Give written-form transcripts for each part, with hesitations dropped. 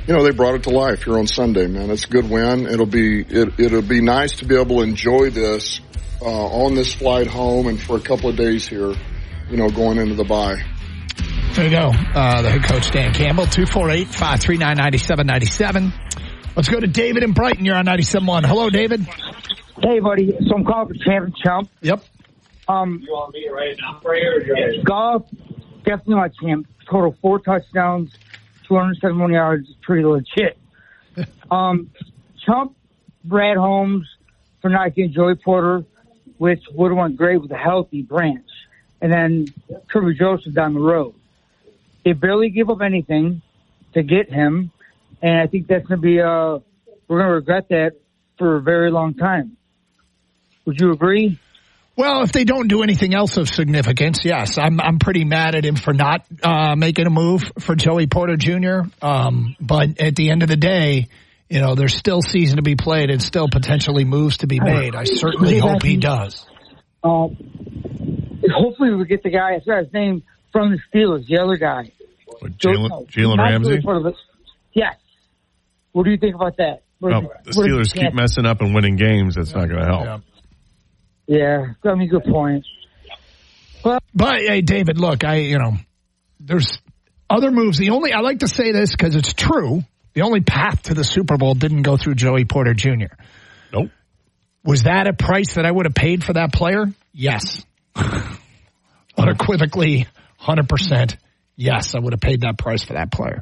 they brought it to life here on Sunday, man. It's a good win. It'll be nice to be able to enjoy this on this flight home and for a couple of days here, going into the bye. There you go. The head coach, Dan Campbell, 248-539-9797. Let's go to David in Brighton. You're on 97.1. Hello, David. Hey, buddy. So I'm calling for Champ. Yep. You want me to write it down for you? Goff, definitely my champ. Total 4 touchdowns, 271 yards. Pretty legit. Chump, Brad Holmes for not getting Joey Porter, which would have went great with a healthy Branch. And then Kirby Joseph down the road. They barely give up anything to get him. And I think that's going to be, we're going to regret that for a very long time. Would you agree? Well, if they don't do anything else of significance, yes. I'm pretty mad at him for not making a move for Joey Porter Jr. But at the end of the day, there's still season to be played and still potentially moves to be made. I certainly hope he does. Hopefully we get the guy, I forgot his name, from the Steelers, the other guy. Jalen Ramsey? Yes. What do you think about that? The Steelers keep messing up and winning games. That's not going to help. Yeah, good point. But hey, David, look, there's other moves. I like to say this because it's true. The only path to the Super Bowl didn't go through Joey Porter Jr. Nope. Was that a price that I would have paid for that player? Yes. Unequivocally, 100%. Yes, I would have paid that price for that player.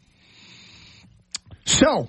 So,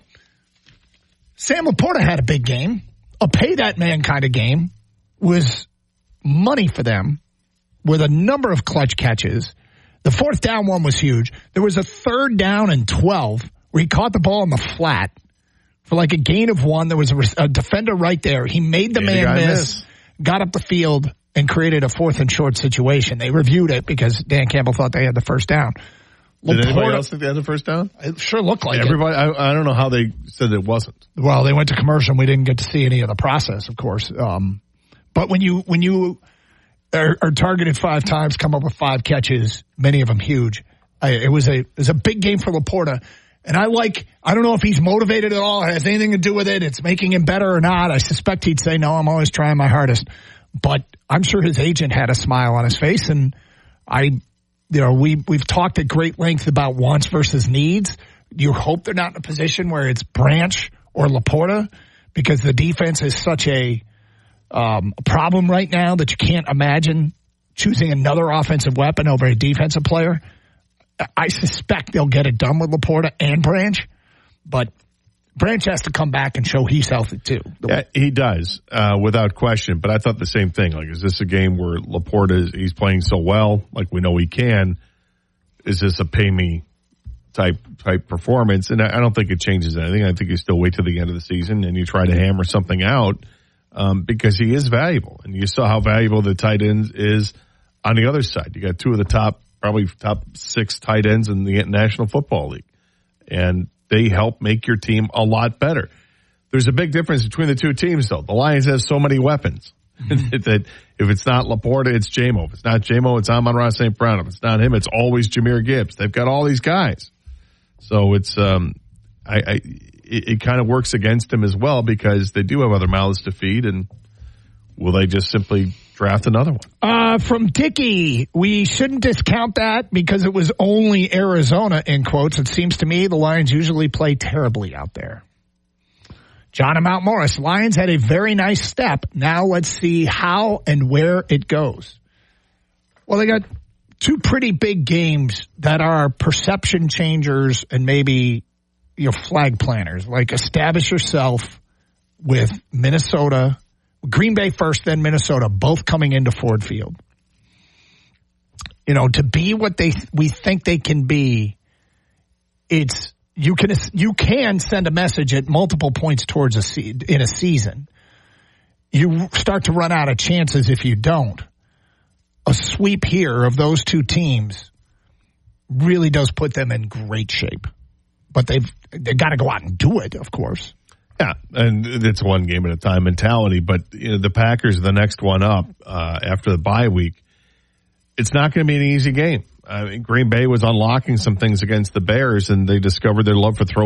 Sam Laporta had a big game, a pay-that-man kind of game, was money for them with a number of clutch catches. The 4th down one was huge. There was a 3rd down and 12 where he caught the ball in the flat for like a gain of 1. There was a defender right there. He made the man miss, got up the field, and created a 4th and short situation. They reviewed it because Dan Campbell thought they had the first down. Did anybody else think they had the first down? It sure looked like everybody. I don't know how they said it wasn't. Well, they went to commercial and we didn't get to see any of the process, of course. But when you are targeted 5 times, come up with 5 catches, many of them huge, it was a big game for Laporta. And I don't know if he's motivated at all, has anything to do with it, it's making him better or not. I suspect he'd say, no, I'm always trying my hardest. But I'm sure his agent had a smile on his face. And we've talked at great length about wants versus needs. You hope they're not in a position where it's Branch or Laporta because the defense is such a problem right now that you can't imagine choosing another offensive weapon over a defensive player. I suspect they'll get it done with Laporta and Branch, but Branch has to come back and show he's healthy too. Yeah, he does, without question. But I thought the same thing. Like, is this a game where Laporta he's playing so well, like we know he can? Is this a pay me type performance? And I don't think it changes anything. I think you still wait till the end of the season and you try to hammer something out because he is valuable. And you saw how valuable the tight end is on the other side. You got 2 of the probably top 6 tight ends in the National Football League, and they help make your team a lot better. There's a big difference between the 2 teams, though. The Lions have so many weapons that if it's not Laporta, it's J-Mo. If it's not J-Mo, it's Amon-Ra St. Brown. If it's not him, it's always Jahmyr Gibbs. They've got all these guys. So it's it kind of works against him as well because they do have other mouths to feed, and will they just simply draft another one? From Dickey, we shouldn't discount that because it was only Arizona, in quotes. It seems to me the Lions usually play terribly out there. John and Mount Morris, Lions had a very nice step. Now let's see how and where it goes. Well, they got 2 pretty big games that are perception changers and maybe flag planners. Like establish yourself with Minnesota, Green Bay first, then Minnesota, both coming into Ford Field. To be what we think they can be, you can send a message at multiple points towards in a season. You start to run out of chances if you don't. A sweep here of those 2 teams really does put them in great shape. But they've got to go out and do it, of course. Yeah, and it's one game at a time mentality. But the Packers, the next one up after the bye week, it's not going to be an easy game. Green Bay was unlocking some things against the Bears, and they discovered their love for throwing